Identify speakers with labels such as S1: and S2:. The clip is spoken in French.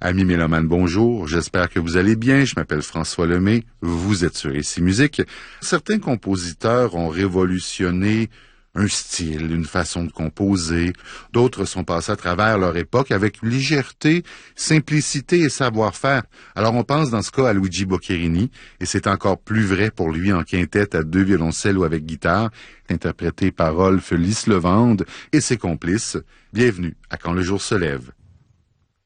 S1: Amis mélomanes, bonjour. J'espère que vous allez bien. Je m'appelle François Lemay. Vous êtes sur Ici Musique. Certains compositeurs ont révolutionné un style, une façon de composer. D'autres sont passés à travers leur époque avec légèreté, simplicité et savoir-faire. Alors on pense dans ce cas à Luigi Boccherini, et c'est encore plus vrai pour lui en quintette à 2 violoncelles ou avec guitare, interprété par Rolf Lislevande et ses complices. Bienvenue à Quand le jour se lève.